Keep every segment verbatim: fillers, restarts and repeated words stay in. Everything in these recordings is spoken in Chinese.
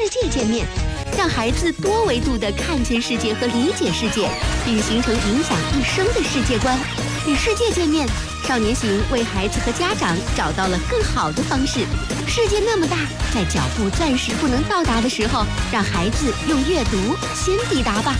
界界面，让孩子多维度地看见世界和理解世界，并形成影响一生的世界观。与世界见面，少年行为孩子和家长找到了更好的方式。世界那么大，在脚步暂时不能到达的时候，让孩子用阅读先抵达吧。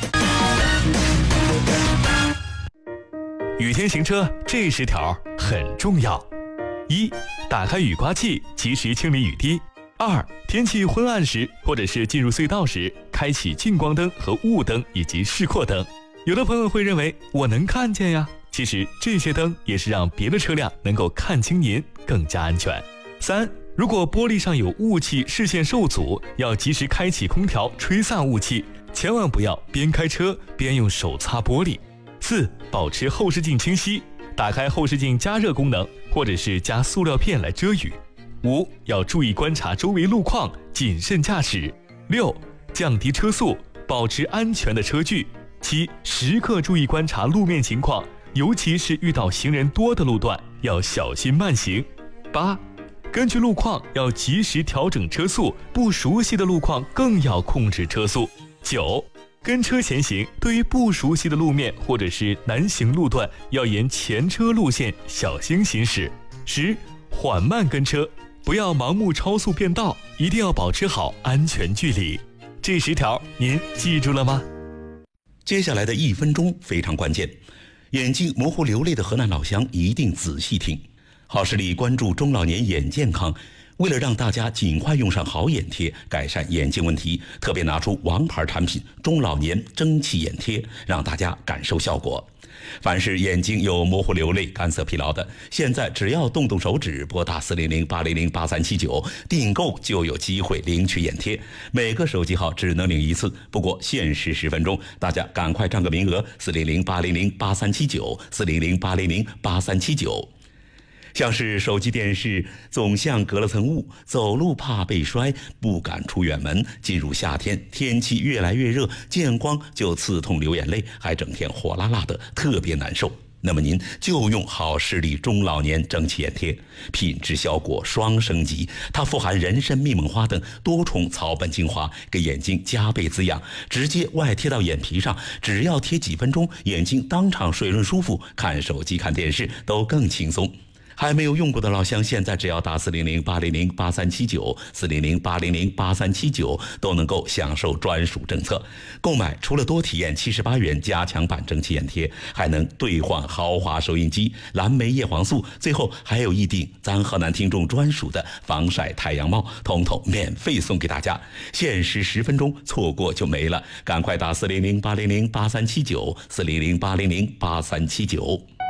雨天行车这十条很重要：一、打开雨刮器，及时清理雨滴；二、天气昏暗时或者是进入隧道时，开启近光灯和雾灯以及示廓灯。有的朋友会认为我能看见呀，其实这些灯也是让别的车辆能够看清您，更加安全。三、如果玻璃上有雾气，视线受阻，要及时开启空调吹散雾气，千万不要边开车边用手擦玻璃。四、保持后视镜清晰，打开后视镜加热功能，或者是加塑料片来遮雨。五、要注意观察周围路况，谨慎驾驶。六、降低车速，保持安全的车距。七、时刻注意观察路面情况，尤其是遇到行人多的路段，要小心慢行。八、根据路况要及时调整车速，不熟悉的路况更要控制车速。九、跟车前行，对于不熟悉的路面或者是难行路段，要沿前车路线小心行驶。十、缓慢跟车，不要盲目超速变道，一定要保持好安全距离。这十条您记住了吗？ 接下来的一分钟非常关键，眼睛模糊流泪的河南老乡一定仔细听。好视力关注中老年眼健康，为了让大家尽快用上好眼贴，改善眼睛问题，特别拿出王牌产品中老年蒸汽眼贴，让大家感受效果。凡是眼睛有模糊流泪、干涩疲劳的，现在只要动动手指，拨打四零零八零零八三七九订购，就有机会领取眼贴。每个手机号只能领一次，不过限时十分钟，大家赶快占个名额。四零零八零零八三七九，四零零八零零八三七九。像是手机电视总像隔了层雾，走路怕被摔，不敢出远门。进入夏天，天气越来越热，见光就刺痛流眼泪，还整天火辣辣的，特别难受。那么您就用好视力中老年蒸汽眼贴，品质效果双升级，它富含人参、蜜蒙花等多重草本精华，给眼睛加倍滋养，直接外贴到眼皮上，只要贴几分钟，眼睛当场水润舒服，看手机看电视都更轻松。还没有用过的老乡，现在只要打四零零八零零八三七九，四零零八零零八三七九都能够享受专属政策。购买除了多体验七十八元加强版蒸汽眼贴，还能兑换豪华收音机、蓝莓叶黄素，最后还有一顶咱河南听众专属的防晒太阳帽，统统免费送给大家。限时十分钟，错过就没了，赶快打四零零八零零八三七九，四零零八零零八三七九。